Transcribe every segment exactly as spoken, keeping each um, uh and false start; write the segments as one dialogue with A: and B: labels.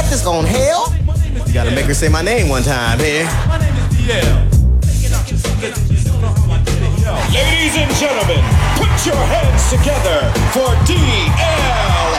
A: this on hell? You gotta make her say my name one time here. My name is D L.
B: Ladies and gentlemen, put your hands together for D L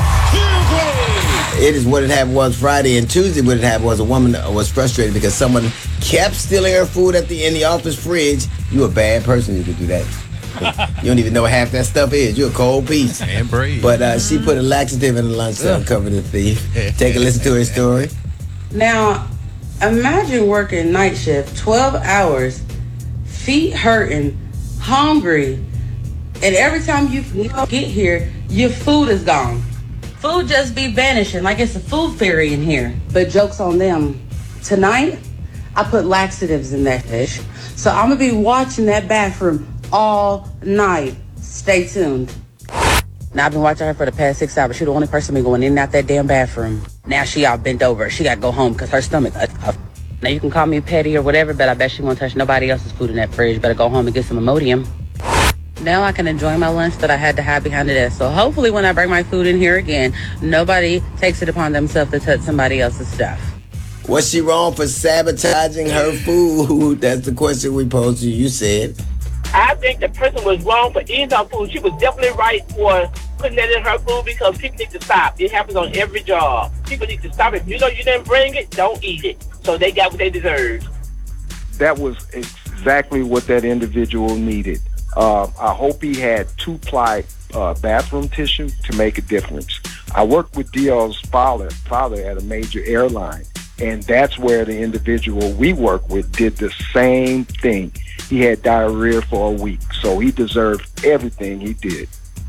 B: Hughley.
A: It is What It Happened Was Friday, and Tuesday What It Happened Was a woman was frustrated because someone kept stealing her food at the in the office fridge. You a bad person you could do that. You don't even know what half that stuff is. You're a cold piece.
C: And brave.
A: But uh, she put a laxative in the lunch to uncover the thief. Take a listen to her story.
D: Now, imagine working night shift, twelve hours, feet hurting, hungry, and every time you get here, your food is gone. Food just be vanishing like it's a food fairy in here. But joke's on them. Tonight, I put laxatives in that dish, so I'm gonna be watching that bathroom all night. Stay tuned. Now, I've been watching her for the past six hours. She's the only person been going in and out that damn bathroom. Now she all bent over. She got to go home because her stomach. Uh, uh, now, you can call me petty or whatever, but I bet she won't touch nobody else's food in that fridge. Better go home and get some Imodium. Now I can enjoy my lunch that I had to hide behind the desk. So hopefully when I bring my food in here again, nobody takes it upon themselves to touch somebody else's stuff.
A: Was she wrong for sabotaging her food? That's the question we posed to you. You said.
E: I think the person was wrong for eating her food. She was definitely right for putting that in her food because people need to stop. It happens on every job. People need to stop. If you know you didn't bring it, don't eat it. So they got what they deserved.
F: That was exactly what that individual needed. Uh, I hope he had two-ply uh, bathroom tissue to make a difference. I worked with D L's father, father at a major airline, and that's where the individual we work with did the same thing. He had diarrhea for a week, so he deserved everything he did.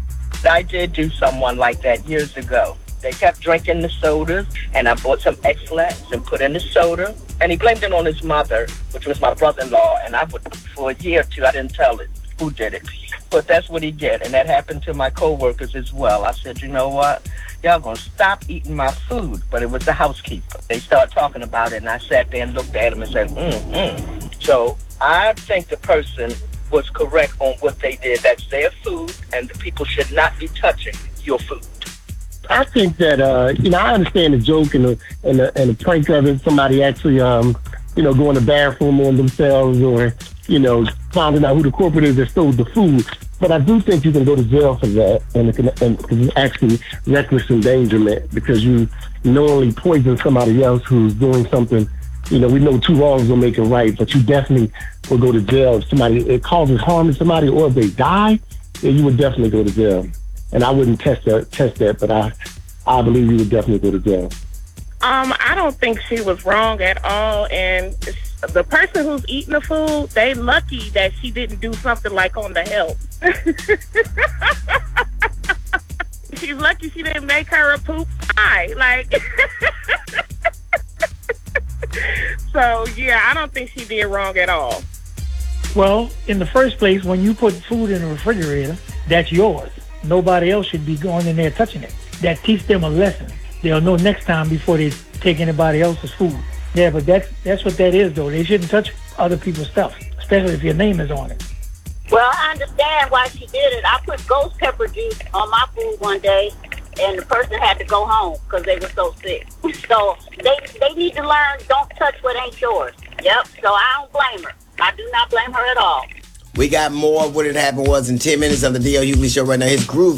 E: I did do someone like that years ago. They kept drinking the sodas, and I bought some X-Lax and put in the soda, and he blamed it on his mother, which was my brother-in-law, and I would, for a year or two, I didn't tell it who did it. But that's what he did, and that happened to my co-workers as well. I said, you know what? Y'all gonna stop eating my food. But it was the housekeeper. They started talking about it, and I sat there and looked at him and said, mm-hmm. So I think the person was correct on what they did. That's their food, and the people should not be touching your food.
G: I think that, uh, you know, I understand the joke and the, and the, and the prank of it. Somebody actually, um, you know, going to the bathroom on themselves or, you know, finding out who the corporate is that stole the food. But I do think you can go to jail for that, and it can, and it's actually reckless endangerment because you knowingly poison somebody else who's doing something. You know, we know two wrongs will make it right, but you definitely will go to jail if somebody, it causes harm to somebody, or if they die, then you would definitely go to jail. And I wouldn't test that, test that, but I, I believe you would definitely go to jail.
H: Um, I don't think she was wrong at all, and the person who's eating the food, they lucky that she didn't do something like on the help. She's lucky she didn't make her a poop pie, like. So, yeah, I don't think she did wrong at all.
I: Well, in the first place, when you put food in the refrigerator, that's yours. Nobody else should be going in there touching it. That teach them a lesson. They'll know next time before they take anybody else's food. Yeah, but that's, that's what that is, though. They shouldn't touch other people's stuff, especially if your name is on it.
J: Well, I understand why she did it. I put ghost pepper juice on my food one day, and the person had to go home because they were so sick. So they they need to learn, don't touch what ain't yours. Yep, so I don't blame her. I do not blame her at all.
A: We got more of What It Happened Was in ten minutes of the D L Hughley Show right now. His groove